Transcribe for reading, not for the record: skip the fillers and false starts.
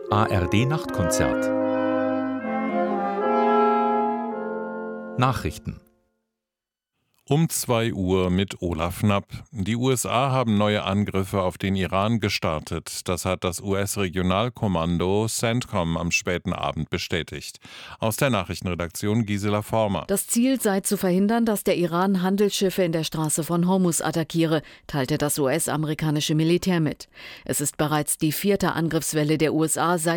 ARD Nachtkonzert. Nachrichten. Um 2 Uhr mit Olaf Knapp. Die USA haben neue Angriffe auf den Iran gestartet. Das hat das US-Regionalkommando CENTCOM am späten Abend bestätigt. Aus der Nachrichtenredaktion Gisela Former. Das Ziel sei zu verhindern, dass der Iran Handelsschiffe in der Straße von Hormuz attackiere, teilte das US-amerikanische Militär mit. Es ist bereits die 4. Angriffswelle der USA seit